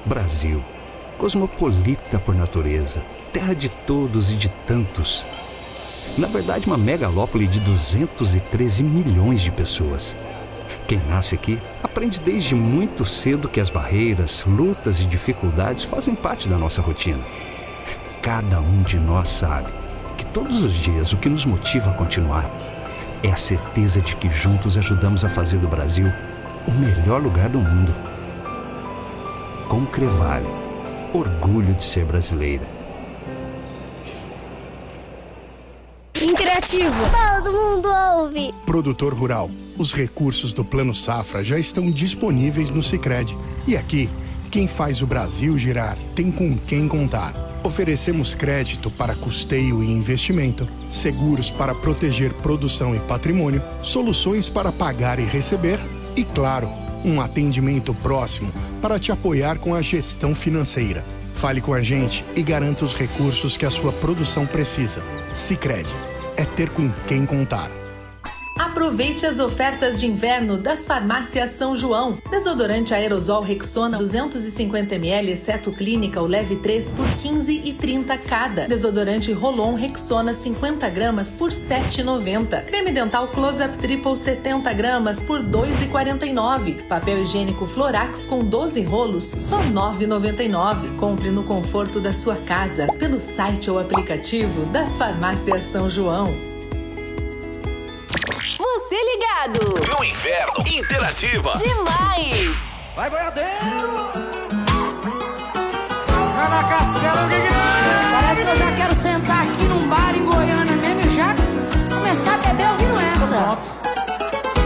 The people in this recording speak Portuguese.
Brasil, cosmopolita por natureza, terra de todos e de tantos. Na verdade, uma megalópole de 213 milhões de pessoas. Quem nasce aqui aprende desde muito cedo que as barreiras, lutas e dificuldades fazem parte da nossa rotina. Cada um de nós sabe que todos os dias o que nos motiva a continuar é a certeza de que juntos ajudamos a fazer do Brasil o melhor lugar do mundo. Concrevale, orgulho de ser brasileira. Interativo. Todo mundo ouve. Produtor rural. Os recursos do Plano Safra já estão disponíveis no Sicredi. E aqui, quem faz o Brasil girar tem com quem contar. Oferecemos crédito para custeio e investimento, seguros para proteger produção e patrimônio, soluções para pagar e receber e, claro, um atendimento próximo para te apoiar com a gestão financeira. Fale com a gente e garanta os recursos que a sua produção precisa. Sicredi. É ter com quem contar. Aproveite as ofertas de inverno das farmácias São João. Desodorante aerosol Rexona 250 ml, exceto clínica, o leve 3 por 15,30 cada. Desodorante Rolon Rexona 50 gramas por 7,90. Creme dental Close-Up Triple 70 gramas por 2,49. Papel higiênico Florax com 12 rolos, só 9,99. Compre no conforto da sua casa, pelo site ou aplicativo das farmácias São João. Você ligado no inverno, interativa demais. Vai, boiadeiro! Vai na cacela, o que é? Parece que eu já quero sentar aqui num bar em Goiânia mesmo e já começar a beber ouvindo essa.